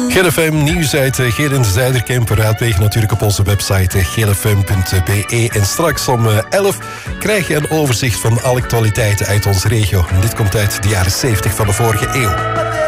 GLFM nieuws uit Gerend Zuiderkemp. Raadpleeg natuurlijk op onze website glfm.be. En straks om 11 krijg je een overzicht van alle actualiteiten uit onze regio. En dit komt uit de jaren 70 van de vorige eeuw.